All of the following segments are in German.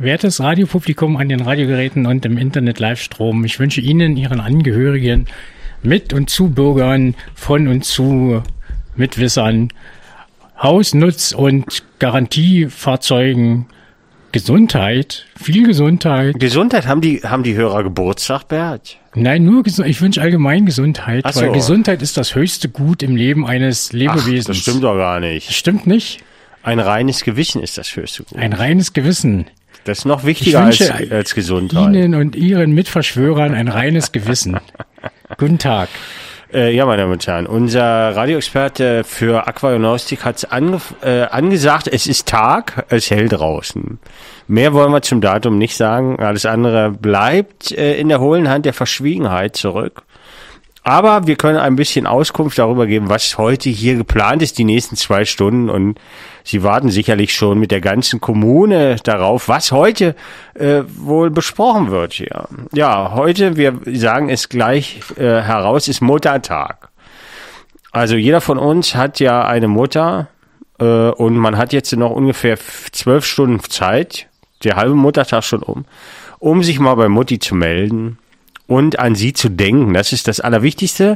Wertes Radiopublikum an den Radiogeräten und im Internet-Livestrom, ich wünsche Ihnen, Ihren Angehörigen, Mit- und Zubürgern, von und zu Mitwissern, Hausnutz- und Garantiefahrzeugen Gesundheit, viel Gesundheit. Gesundheit, haben die Hörer Geburtstag, Bert? Nein, nur ich wünsche allgemein Gesundheit, weil Gesundheit ist das höchste Gut im Leben eines Lebewesens. Ach, das stimmt doch gar nicht. Das stimmt nicht? Ein reines Gewissen ist das höchste Gut. Ein reines Gewissen. Das ist noch wichtiger als Gesundheit. Ihnen und Ihren Mitverschwörern ein reines Gewissen. Guten Tag. Ja, meine Damen und Herren, unser Radioexperte für Aquarionaustik hat angesagt, es ist Tag, es hell draußen. Mehr wollen wir zum Datum nicht sagen. Alles andere bleibt in der hohlen Hand der Verschwiegenheit zurück. Aber wir können ein bisschen Auskunft darüber geben, was heute hier geplant ist, die nächsten 2 Stunden. Und Sie warten sicherlich schon mit der ganzen Kommune darauf, was heute wohl besprochen wird hier. Ja, heute, wir sagen es gleich heraus, ist Muttertag. Also jeder von uns hat ja eine Mutter und man hat jetzt noch ungefähr 12 Stunden Zeit, der halbe Muttertag schon um sich mal bei Mutti zu melden. Und an sie zu denken, das ist das Allerwichtigste.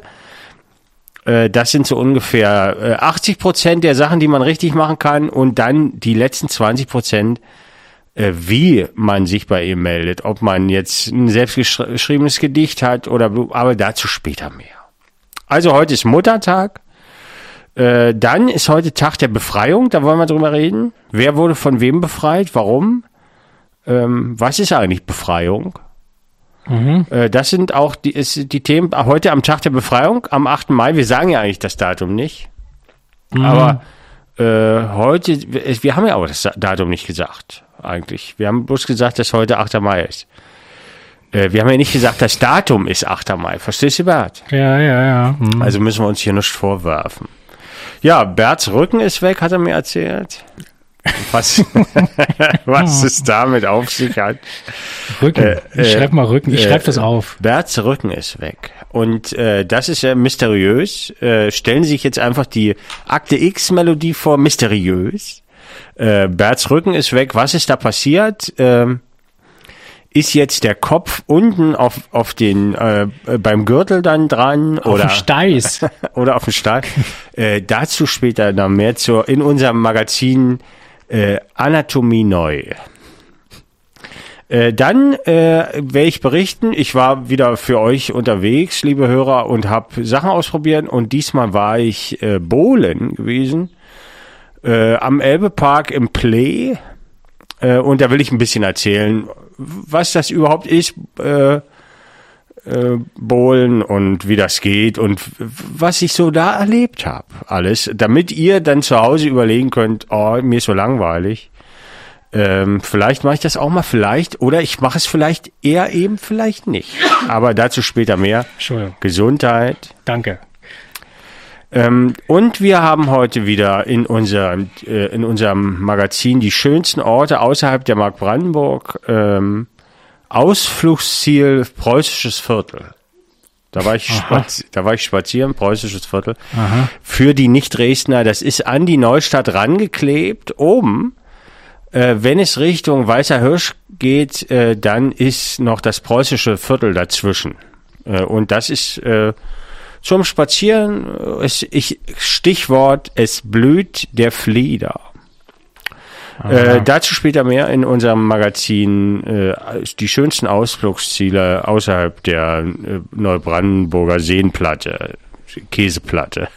Das sind so ungefähr 80% der Sachen, die man richtig machen kann. Und dann die letzten 20%, wie man sich bei ihr meldet. Ob man jetzt ein selbstgeschriebenes Gedicht hat aber dazu später mehr. Also heute ist Muttertag. Dann ist heute Tag der Befreiung, da wollen wir drüber reden. Wer wurde von wem befreit? Warum? Was ist eigentlich Befreiung? Das sind auch die Themen heute am Tag der Befreiung, am 8. Mai. Wir sagen ja eigentlich das Datum nicht. Aber heute, wir haben ja auch das Datum nicht gesagt, eigentlich. Wir haben bloß gesagt, dass heute 8. Mai ist. Wir haben ja nicht gesagt, das Datum ist 8. Mai. Verstehst du, Bert? Ja. Also müssen wir uns hier nichts vorwerfen. Ja, Berts Rücken ist weg, hat er mir erzählt. Was es damit auf sich hat. Rücken. Ich schreibe mal Rücken. Ich schreibe das auf. Berts Rücken ist weg. Und das ist ja mysteriös. Stellen Sie sich jetzt einfach die Akte X-Melodie vor. Mysteriös. Berts Rücken ist weg. Was ist da passiert? Ist jetzt der Kopf unten auf den beim Gürtel dann dran auf dem Steiß oder auf dem Steiß? Dazu später noch mehr in unserem Magazin Anatomie neu. Dann werde ich berichten, ich war wieder für euch unterwegs, liebe Hörer, und habe Sachen ausprobiert. Und diesmal war ich bowlen gewesen am Elbepark im Play. Und da will ich ein bisschen erzählen, was das überhaupt ist, bowlen und wie das geht und was ich so da erlebt habe. Alles, damit ihr dann zu Hause überlegen könnt, mir ist so langweilig. Vielleicht mache ich das auch mal, oder ich mache es vielleicht vielleicht nicht. Aber dazu später mehr. Entschuldigung. Gesundheit. Danke. Und wir haben heute wieder in unserem Magazin die schönsten Orte außerhalb der Mark Brandenburg. Ausflugsziel Preußisches Viertel. Da war ich spazieren, Preußisches Viertel. Aha. Für die Nicht-Dresdner, das ist an die Neustadt rangeklebt, oben. Wenn es Richtung Weißer Hirsch geht, dann ist noch das Preußische Viertel dazwischen. Und das ist zum Spazieren, Stichwort, es blüht der Flieder. Dazu später mehr in unserem Magazin die schönsten Ausflugsziele außerhalb der Neubrandenburger Seenplatte, Käseplatte.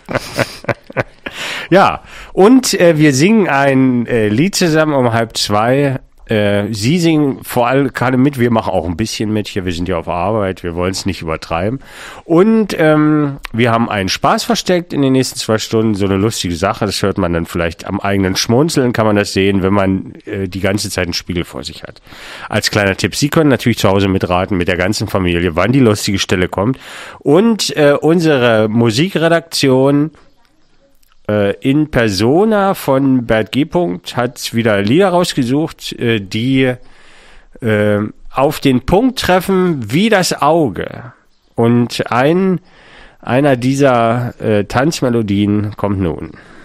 Ja, und wir singen ein Lied zusammen um 1:30. Sie singen vor allem gerade mit, wir machen auch ein bisschen mit hier, wir sind ja auf Arbeit, wir wollen es nicht übertreiben. Und wir haben einen Spaß versteckt in den nächsten 2 Stunden, so eine lustige Sache, das hört man dann vielleicht am eigenen Schmunzeln, kann man das sehen, wenn man die ganze Zeit einen Spiegel vor sich hat. Als kleiner Tipp, Sie können natürlich zu Hause mitraten mit der ganzen Familie, wann die lustige Stelle kommt. Und unsere Musikredaktion in Persona von Bert G. hat wieder Lieder rausgesucht, die auf den Punkt treffen wie das Auge. Und einer dieser Tanzmelodien kommt nun.